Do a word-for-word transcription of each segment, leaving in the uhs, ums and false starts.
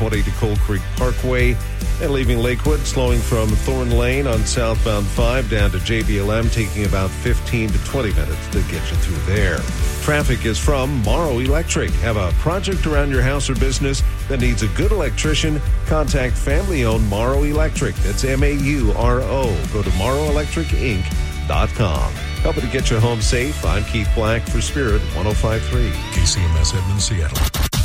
twenty to Cold Creek Parkway. And leaving Lakewood, slowing from Thorn Lane on southbound five down to J B L M, taking about fifteen to twenty minutes to get you through there. Traffic is from Morrow Electric. Have a project around your house or business that needs a good electrician? Contact family-owned Morrow Electric. That's M A U R O. Go to morrow electric inc dot com. Helping to get you home safe. I'm Keith Black for Spirit one oh five point three. K C M S Edmond, Seattle.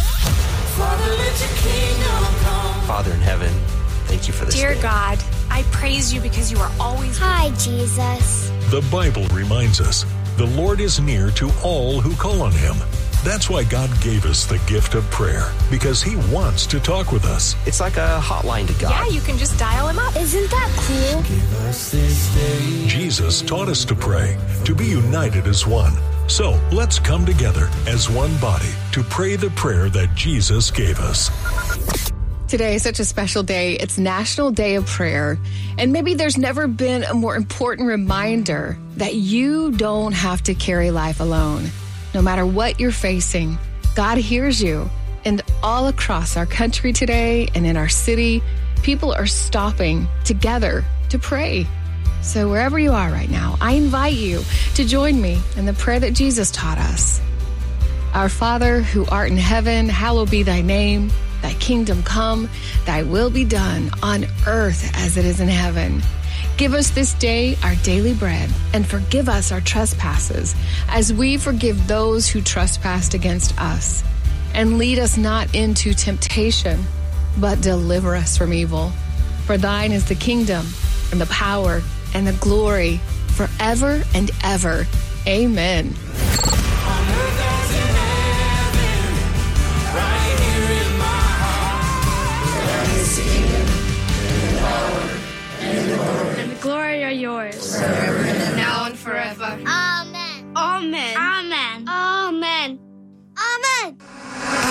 Father, let your kingdom come. Father in heaven, thank you for this Dear day. God, I praise you because you are always... Hi, Jesus. The Bible reminds us the Lord is near to all who call on him. That's why God gave us the gift of prayer, because he wants to talk with us. It's like a hotline to God. Yeah, you can just dial him up. Isn't that cool? Give us this day. Jesus taught us to pray, to be united as one. So let's come together as one body to pray the prayer that Jesus gave us. Today is such a special day. It's National Day of Prayer. And maybe there's never been a more important reminder that you don't have to carry life alone. No matter what you're facing, God hears you. And all across our country today and in our city, people are stopping together to pray. So wherever you are right now, I invite you to join me in the prayer that Jesus taught us. Our Father, who art in heaven, hallowed be thy name. Thy kingdom come, thy will be done on earth as it is in heaven. Give us this day our daily bread, and forgive us our trespasses, as we forgive those who trespass against us. And lead us not into temptation, but deliver us from evil. For thine is the kingdom, and the power, and the glory, forever and ever. Amen. And the glory are yours. Forever.